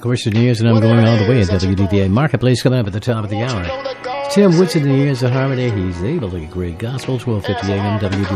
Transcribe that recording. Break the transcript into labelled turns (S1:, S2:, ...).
S1: course, the news, and I'm going all the way at WDVA Marketplace coming up at the top of the hour. Tim Woods in the Years of Harmony. He's able to get great gospel, 12:50 a.m. WDVA.